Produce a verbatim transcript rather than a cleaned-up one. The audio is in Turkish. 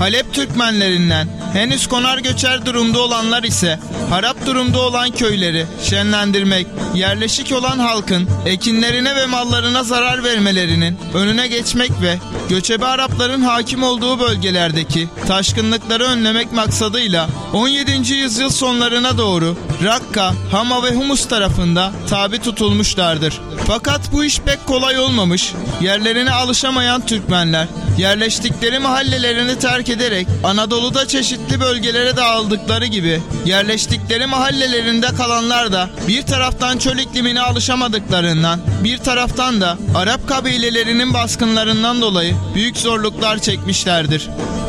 Halep Türkmenlerinden, henüz konar göçer durumda olanlar ise harap durumda olan köyleri şenlendirmek, yerleşik olan halkın ekinlerine ve mallarına zarar vermelerinin önüne geçmek ve göçebe Arapların hakim olduğu bölgelerdeki taşkınlıkları önlemek maksadıyla on yedinci yüzyıl sonlarına doğru Rakka, Hama ve Humus tarafında tabi tutulmuşlardır. Fakat bu iş pek kolay olmamış, yerlerine alışamayan Türkmenler yerleştikleri mahallelerini terk ederek Anadolu'da çeşitli bölgelere dağıldıkları gibi yerleştikleri mahallelerinde kalanlar da bir taraftan çöl iklimine alışamadıklarından, bir taraftan da Arap kabilelerinin baskınlarından dolayı büyük zorluklar çekmişlerdir.